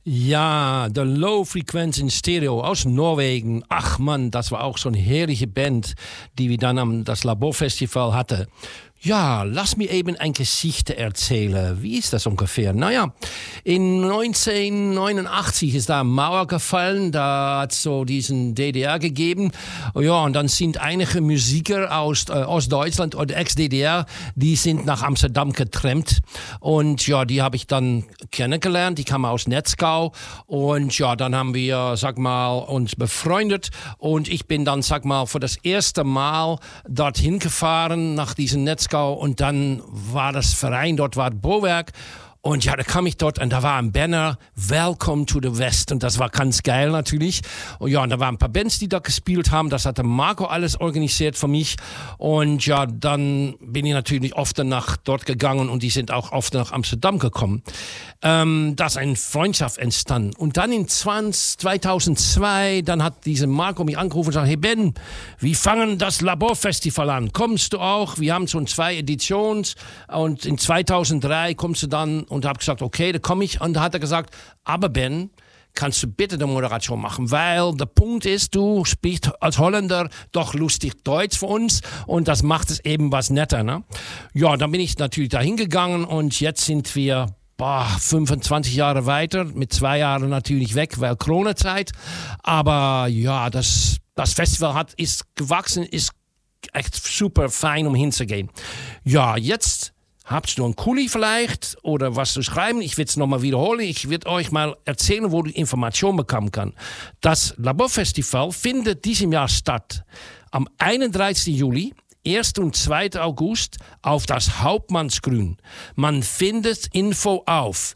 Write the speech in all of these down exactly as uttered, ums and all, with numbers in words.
Ja, de Low Frequency in Stereo aus Norwegen. Ach Mann, das war auch so eine herrliche Band, die wir dann am das Laborfestival hatten. Ja, lass mir eben eine Geschichte erzählen. Wie ist das ungefähr? Naja, in neunzehnhundertneunundachtzig ist da eine Mauer gefallen. Da hat es so diesen D D R gegeben. Ja, und dann sind einige Musiker aus äh, Ostdeutschland oder Ex-D D R, die sind nach Amsterdam getrennt. Und ja, die habe ich dann kennengelernt. Die kamen aus Netzgau. Und ja, dann haben wir, sag mal, uns befreundet. Und ich bin dann, sag mal, für das erste Mal dorthin gefahren nach diesem Netzgau. Und dann war das Verein, dort war Bauwerk. Und ja, da kam ich dort und da war ein Banner, Welcome to the West. Und das war ganz geil natürlich. Und ja, und da waren ein paar Bands, die da gespielt haben. Das hatte Marco alles organisiert für mich. Und ja, dann bin ich natürlich oft nach dort gegangen und die sind auch oft nach Amsterdam gekommen. Ähm, da ist eine Freundschaft entstanden. Und dann in zweitausendzwei, dann hat diese Marco mich angerufen und gesagt, hey Ben, wir fangen das Laborfestival an. Kommst du auch? Wir haben schon zwei Editionen. Und in zweitausenddrei kommst du dann. Und habe gesagt, okay, da komme ich. Und da hat er gesagt, aber Ben, kannst du bitte die Moderation machen? Weil der Punkt ist, du sprichst als Holländer doch lustig Deutsch für uns. Und das macht es eben was netter. Ne? Ja, dann bin ich natürlich da hingegangen. Und jetzt sind wir boah, fünfundzwanzig Jahre weiter. Mit zwei Jahren natürlich weg, weil Corona-Zeit. Aber ja, das, das Festival hat, ist gewachsen, ist echt super fein, um hinzugehen. Ja, jetzt habt ihr einen Kuli vielleicht oder was zu schreiben? Ich will es nochmal wiederholen. Ich werde euch mal erzählen, wo du Informationen bekommen kannst. Das Laborfestival findet diesem Jahr statt. Am einunddreißigsten Juli, ersten und zweiten August auf das Hauptmannsgrün. Man findet Info auf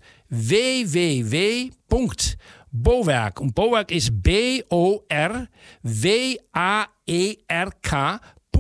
w w w punkt bauwerk und Bauwerk ist B O R W A E R K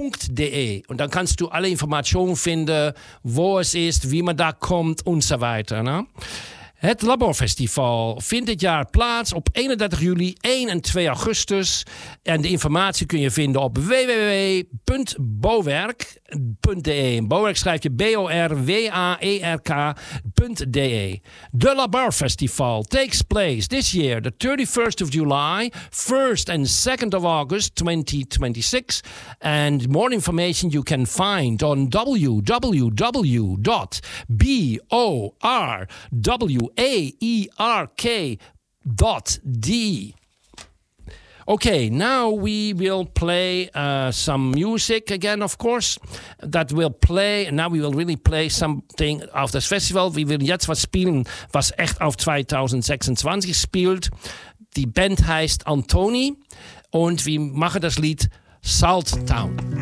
.de. Und dann kannst du alle Informationen finden, wo es ist, wie man da kommt und so weiter. Ne? Het Laborfestival vindt dit jaar plaats op eenendertig juli, één en twee augustus. En de informatie kun je vinden op w w w punt bauwerk punt d e. Bauwerk schrijf je B O R W A E R K punt d e. The Laborfestival takes place this year, the thirty-first of July, first and second of August twenty twenty-six. And more information you can find on w w w dot bauwerk A E R K dot D. Okay, now we will play uh, some music again, of course. That will play, and now we will really play something auf das Festival. Wir werden jetzt was spielen, was echt auf zwanzig sechsundzwanzig spielt. Die Band heißt Antoni und wir machen das Lied Salt Town.